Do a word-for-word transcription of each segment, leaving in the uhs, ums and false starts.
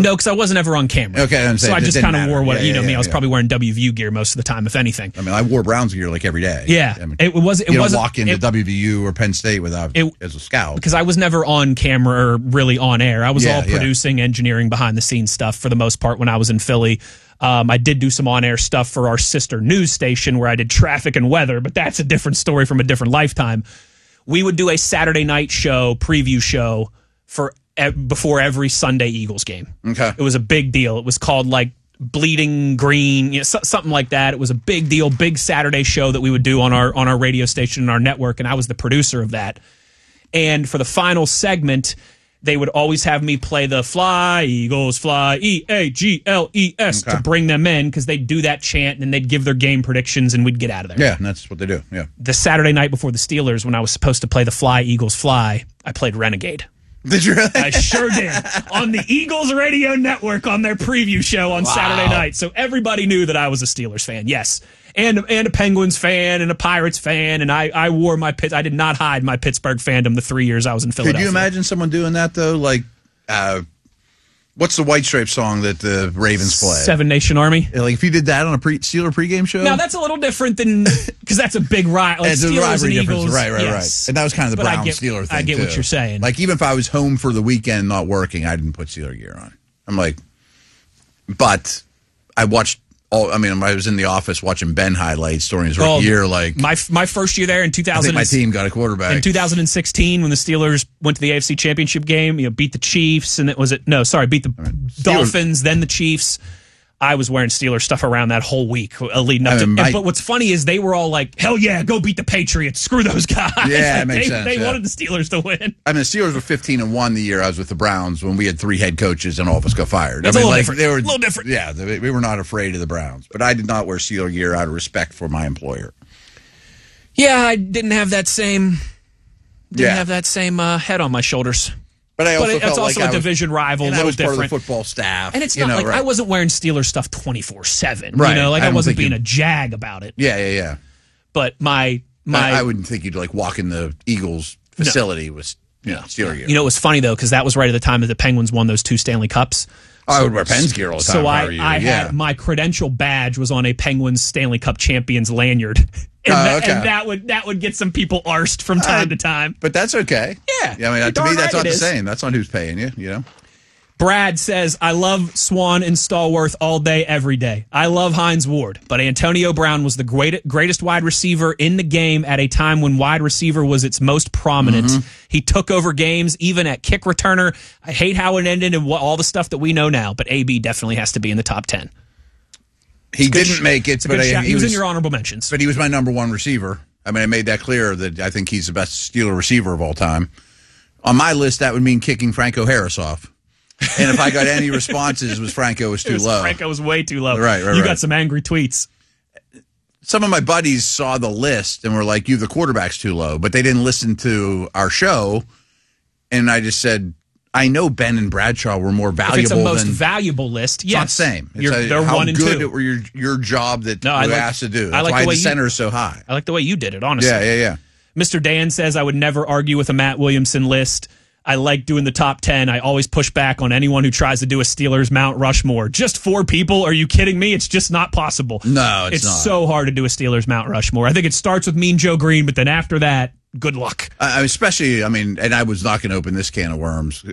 No, because I wasn't ever on camera. Okay, I'm saying, so I just kind of wore what yeah, you know yeah, me. I was yeah. probably wearing W V U gear most of the time, if anything. I mean, I wore Browns gear like every day. Yeah, I mean, it was. It you wasn't don't walk into it, W V U or Penn State without it, as a scout because I was never on camera or really on air. I was Yeah, all producing, yeah. engineering, behind the scenes stuff for the most part when I was in Philly. Um, I did do some on-air stuff for our sister news station where I did traffic and weather, but that's a different story from a different lifetime. We would do a Saturday night show, preview show, for e- before every Sunday Eagles game. Okay. It was a big deal. It was called like Bleeding Green, you know, so, something like that. It was a big deal, big Saturday show that we would do on our on our radio station and our network, and I was the producer of that. And for the final segment, they would always have me play the Fly, Eagles, Fly, E A G L E S Okay. to bring them in because they'd do that chant and they'd give their game predictions and we'd get out of there. Yeah, and that's what they do. Yeah. The Saturday night before the Steelers, when I was supposed to play the Fly, Eagles, Fly, I played Renegade. Did you really? I sure did. On the Eagles radio network on their preview show on Wow. Saturday night. So everybody knew that I was a Steelers fan, yes. And and a Penguins fan and a Pirates fan. And I, I wore my Pitt. I did not hide my Pittsburgh fandom the three years I was in Philadelphia. Could you imagine someone doing that, though? Like, uh, what's the White Stripes song that the Ravens play? Seven Nation Army? Like, if you did that on a pre- Steeler pregame show? Now, that's a little different than, because that's a big rival. Like It's a Steelers rivalry and difference. Eagles. Right, right, yes. right. And that was kind of the But I Brown get- Steeler thing, I get too. what you're saying. Like, even if I was home for the weekend not working, I didn't put Steeler gear on. I'm like, but I watched all, I mean, I was in the office watching Ben highlights during his rookie Well, year. Like, My my first year there in two I thousand. think my team got a quarterback. In two thousand sixteen, when the Steelers went to the A F C Championship game, you know, beat the Chiefs, and it was it no, sorry, beat the Dolphins, then the Chiefs. I was wearing Steelers stuff around that whole week, uh, leading up I to. mean, my- but what's funny is they were all like, "Hell yeah, go beat the Patriots! Screw those guys!" Yeah, Like, it makes they, sense, They yeah. wanted the Steelers to win. I mean, the Steelers were fifteen and one the year I was with the Browns when we had three head coaches and all of us got fired. That's I a mean, little like different. they were A little different. Yeah, they, we were not afraid of the Browns, but I did not wear Steeler gear out of respect for my employer. Yeah, I didn't have that same. Didn't Yeah. have that same uh, head on my shoulders. But I also But it, felt it's also like a I was, division rival, a and I little was different. part of the football staff, And it's you not know, like right. I wasn't wearing Steelers stuff twenty-four seven. Right. You know, like I I, don't wasn't think being you- a jag about it. Yeah, yeah, yeah. But my my I, I wouldn't think you'd like walk in the Eagles facility with you know, Steeler gear. You know, it was funny though because that was right at the time that the Penguins won those two Stanley Cups. I would wear Penn's gear all the time. So if I, were you. I yeah. had my credential badge was on a Penguins Stanley Cup champions lanyard, and, Oh, that, okay. and that would that would get some people arsed from time Uh, to time. But that's okay. Yeah. Yeah, I mean, You're to me, darn that's right not it the is. same. That's not who's paying you, you know? Brad says, I love Swan and Stallworth all day, every day. I love Hines Ward, but Antonio Brown was the great, greatest wide receiver in the game at a time when wide receiver was its most prominent. Mm-hmm. He took over games, even at kick returner. I hate how it ended and what, all the stuff that we know now, but A B definitely has to be in the top ten. He Good didn't sh- make it, It's a but good I, shout. he, he was, was in your honorable mentions. But he was my number one receiver. I mean, I made that clear that I think he's the best Steeler receiver of all time. On my list, that would mean kicking Franco Harris off. And if I got any responses, it was Franco was too It was- low. Franco was way too low. Right, right, You right. got some angry tweets. Some of my buddies saw the list and were like, you, the quarterback's too low. But they didn't listen to our show. And I just said, I know Ben and Bradshaw were more valuable If it's a most than... valuable list, It's yes. not the same. It's You're, a- they're how one and good two. it were your, your job that No, I you like- asked to do. I That's like why the way the you- center is so high. I like the way you did it, honestly. Yeah, yeah, yeah. Mister Dan says, I would never argue with a Matt Williamson list. I like doing the top ten. I always push back on anyone who tries to do a Steelers Mount Rushmore. Just four people? Are you kidding me? It's just not possible. No, it's It's not. so hard to do a Steelers Mount Rushmore. I think it starts with Mean Joe Green, but then after that, good luck. I, especially, I mean, and I was not going to open this can of worms,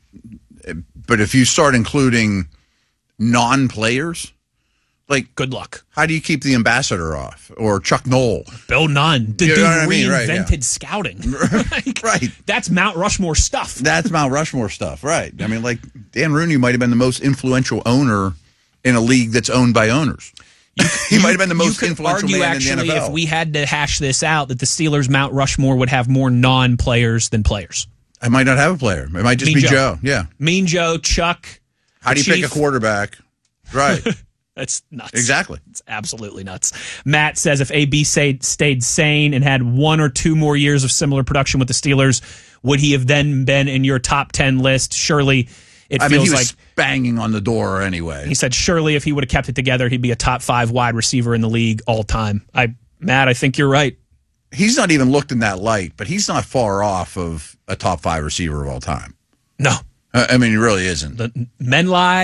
but if you start including non-players, like, Good luck. how do you keep the ambassador off or Chuck Knoll? Bill Nunn. The You dude know what I mean? Right, reinvented yeah. scouting. Like, Right. That's Mount Rushmore stuff. That's Mount Rushmore stuff, right? I mean, like, Dan Rooney might have been the most influential owner in a league that's owned by owners. he might have been the most you could influential argue, man actually, in the N F L. if we had to hash this out, that the Steelers Mount Rushmore would have more non-players than players. I might not have a player. It might just Mean be Joe. Joe. Yeah. Mean Joe, Chuck. How do you Chief. pick a quarterback? Right. That's nuts. Exactly. It's absolutely nuts. Matt says if A B stayed, stayed sane and had one or two more years of similar production with the Steelers, would he have then been in your top ten list? Surely it I mean, feels he was like banging on the door anyway. he said surely if he would have kept it together, he'd be a top five wide receiver in the league all time. I Matt, I think you're right. He's not even looked in that light, but he's not far off of a top five receiver of all time. No. I I mean, he really isn't. The men lie.